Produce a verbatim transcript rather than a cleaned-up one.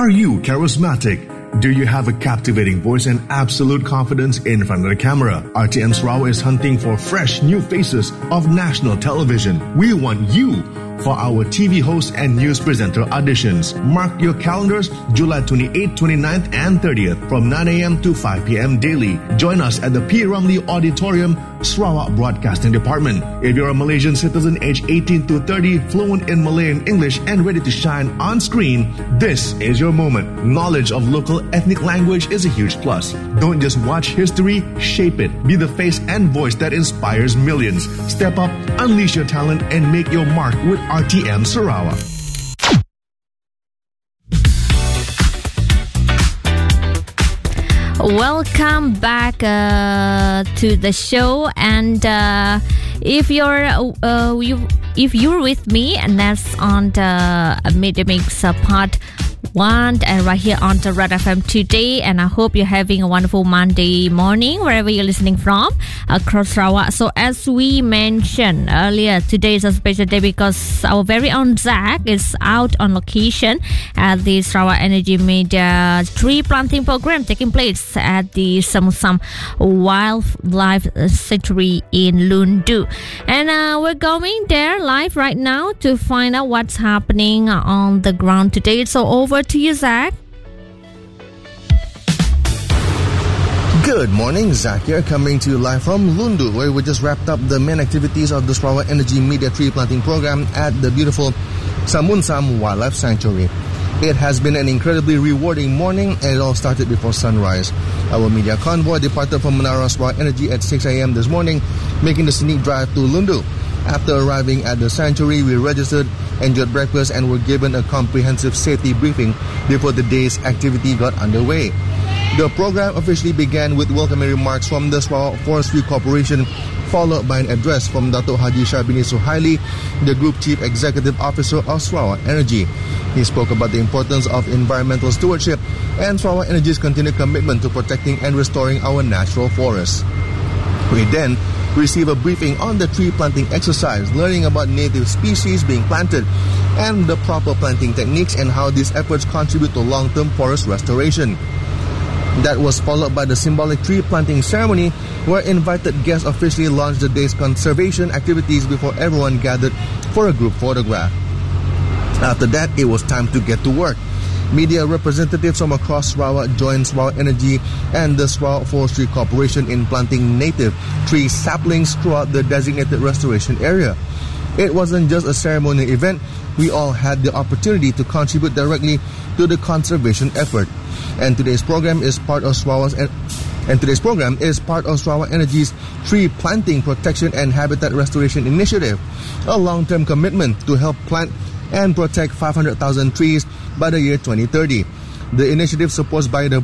Are you charismatic? Do you have a captivating voice and absolute confidence in front of the camera? R T M Sarawak is hunting for fresh new faces of national television. We want you for our T V host and news presenter auditions. Mark your calendars July twenty-eighth, twenty-ninth and thirtieth from nine a.m. to five p.m. daily. Join us at the P. Ramlee Auditorium, Sarawak Broadcasting Department. If you're a Malaysian citizen aged eighteen to thirty, fluent in Malay and English and ready to shine on screen, this is your moment. Knowledge of local ethnic language is a huge plus. Don't just watch history, shape it. Be the face and voice that inspires millions. Step up, unleash your talent and make your mark with R T M Sarawak. Welcome back uh, to the show, and uh, if you're uh, you if you're with me, and that's on the Media Mix uh, part one, and right here on the Red F M today. And I hope you're having a wonderful Monday morning wherever you're listening from across Sarawak. So as we mentioned earlier, today is a special day because our very own Zach is out on location at the Sarawak Energy Media tree planting program taking place at the Samusam Wildlife Sanctuary in Lundu. And uh, we're going there live right now to find out what's happening on the ground today. So over to you, Zach. Good morning, Zach here, coming to you live from Lundu, where we just wrapped up the main activities of the Sarawak Energy Media Tree Planting Program at the beautiful Samunsam Wildlife Sanctuary. It has been an incredibly rewarding morning, and it all started before sunrise. Our media convoy departed from Menara Sarawak Energy at six a.m. this morning, making the scenic drive to Lundu. After arriving at the sanctuary, we registered, enjoyed breakfast, and were given a comprehensive safety briefing before the day's activity got underway. The program officially began with welcoming remarks from the Sarawak Forestry Corporation, followed by an address from Dato' Haji Syarbini Suhaili, the Group Chief Executive Officer of Sarawak Energy. He spoke about the importance of environmental stewardship and Sarawak Energy's continued commitment to protecting and restoring our natural forests. We then receive a briefing on the tree planting exercise, learning about native species being planted and the proper planting techniques and how these efforts contribute to long-term forest restoration. That was followed by the symbolic tree planting ceremony, where invited guests officially launched the day's conservation activities before everyone gathered for a group photograph. After that, it was time to get to work. Media representatives from across Sarawak joined Sarawak Energy and the Sarawak Forestry Corporation in planting native tree saplings throughout the designated restoration area. It wasn't just a ceremonial event, we all had the opportunity to contribute directly to the conservation effort. And today's program is part of Sarawak's and, and today's program is part of Sarawak Energy's Tree Planting Protection and Habitat Restoration Initiative, a long-term commitment to help plant and protect five hundred thousand trees by the year twenty thirty. The initiative supports biodiversity